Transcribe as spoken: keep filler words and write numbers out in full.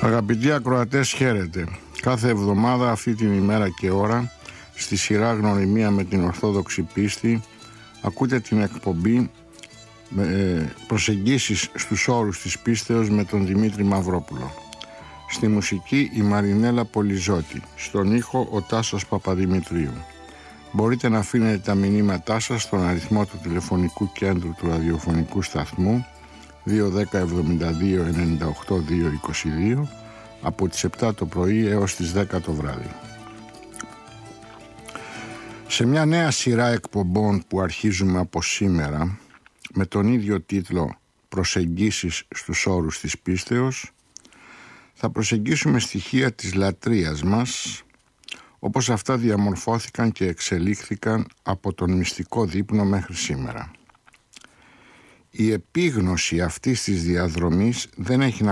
Αγαπητοί ακροατές, χαίρετε. Κάθε εβδομάδα αυτή την ημέρα και ώρα, στη σειρά Γνωριμία με την Ορθόδοξη Πίστη, ακούτε την εκπομπή ε, προσεγγίσεις στους όρους της πίστεως με τον Δημήτρη Μαυρόπουλο. Στη μουσική η Μαρινέλα Πολυζώτη, στον ήχο ο Τάσος Παπαδημητρίου. Μπορείτε να αφήνετε τα μηνύματά σας στον αριθμό του τηλεφωνικού κέντρου του ραδιοφωνικού σταθμού δύο ένα μηδέν εβδομήντα δύο ενενήντα οκτώ διακόσια είκοσι δύο από τις επτά το πρωί έως τις δέκα το βράδυ. Σε μια νέα σειρά εκπομπών που αρχίζουμε από σήμερα με τον ίδιο τίτλο «Προσεγγίσεις στους όρους της πίστεως», θα προσεγγίσουμε στοιχεία της λατρείας μας όπως αυτά διαμορφώθηκαν και εξελίχθηκαν από τον μυστικό δείπνο μέχρι σήμερα. Η επίγνωση αυτής της διαδρομής δεν έχει να